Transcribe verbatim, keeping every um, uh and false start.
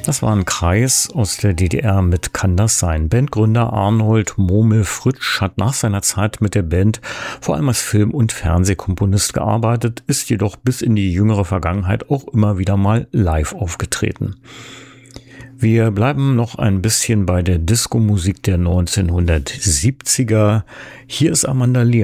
Das war ein Kreis aus der D D R mit Kann das sein? Bandgründer Arnold Murmel-Frütsch hat nach seiner Zeit mit der Band vor allem als Film- und Fernsehkomponist gearbeitet, ist jedoch bis in die jüngere Vergangenheit auch immer wieder mal live aufgetreten. Wir bleiben noch ein bisschen bei der Disco-Musik der neunzehnhundertsiebziger. Hier ist Amanda Lear.